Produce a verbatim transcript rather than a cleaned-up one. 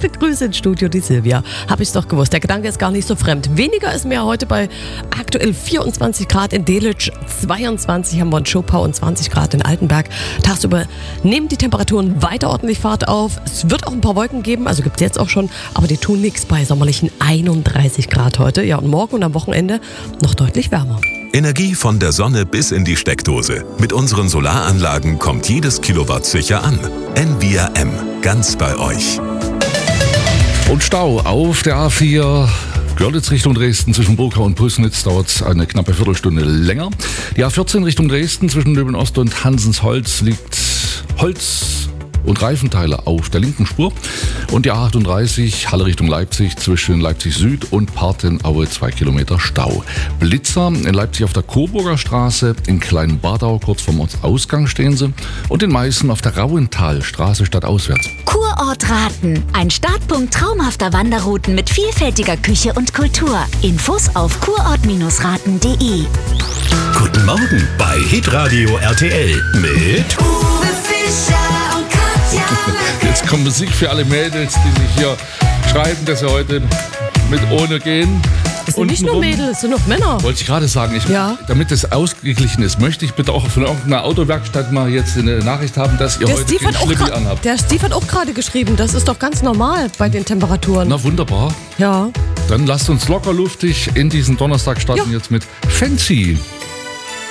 Liebe Grüße ins Studio, die Silvia. Habe ich es doch gewusst. Der Gedanke ist gar nicht so fremd. Weniger ist mehr heute bei aktuell vierundzwanzig Grad in Delitzsch, zweiundzwanzig haben wir in Schopau und zwanzig Grad in Altenberg. Tagsüber nehmen die Temperaturen weiter ordentlich Fahrt auf. Es wird auch ein paar Wolken geben, also gibt es jetzt auch schon, aber die tun nichts bei sommerlichen einunddreißig Grad heute. Ja, und morgen und am Wochenende noch deutlich wärmer. Energie von der Sonne bis in die Steckdose. Mit unseren Solaranlagen kommt jedes Kilowatt sicher an. N V R M, ganz bei euch. Und Stau auf der A vier. Görlitz Richtung Dresden zwischen Burkau und Püßnitz dauert eine knappe Viertelstunde länger. Die A vierzehn Richtung Dresden zwischen Löwen-Ost und Hansensholz liegt Holz und Reifenteile auf der linken Spur. Und die A achtunddreißig Halle Richtung Leipzig zwischen Leipzig Süd und Partenaue zwei Kilometer Stau. Blitzer in Leipzig auf der Coburger Straße, in Kleinbadau kurz vorm Ortsausgang stehen sie und in Meißen auf der Rauentalstraße stadtauswärts. Kurort Raten, ein Startpunkt traumhafter Wanderrouten mit vielfältiger Küche und Kultur. Infos auf kurort Raten punkt de. Guten Morgen bei Hitradio R T L mit Uwe Fischer und Katja. Jetzt kommt Musik für alle Mädels, die sich hier schreiben, dass sie heute mit ohne gehen. Es sind nicht nur Mädels, es sind auch Männer. Wollte ich gerade sagen, ich, Ja. damit das ausgeglichen ist, möchte ich bitte auch von irgendeiner Autowerkstatt mal jetzt eine Nachricht haben, dass ihr Der heute Steve, keinen hat auch Schlippi gra- anhabt. der Steve hat auch gerade geschrieben, das ist doch ganz normal bei den Temperaturen. Na wunderbar. Ja. Dann lasst uns locker luftig in diesen Donnerstag starten Ja. jetzt mit Fancy.